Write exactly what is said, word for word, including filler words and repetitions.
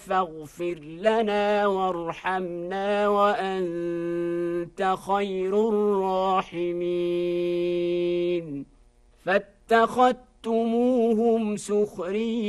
فاغفر لنا وارحمنا وأنت خير الراحمين. فاتخذتموهم سخريا